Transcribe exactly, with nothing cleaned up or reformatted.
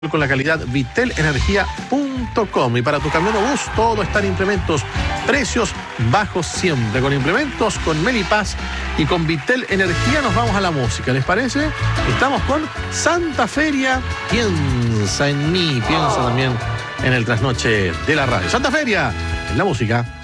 con la calidad vitel energía punto com. Y para tu camión o bus, todo está en implementos. Precios bajos siempre. Con implementos, con Melipaz y con Vitel Energía nos vamos a la música. ¿Les parece? Estamos con Santa Feria. Piensa en mí. Piensa también en el trasnoche de la radio. Santa Feria, en la música.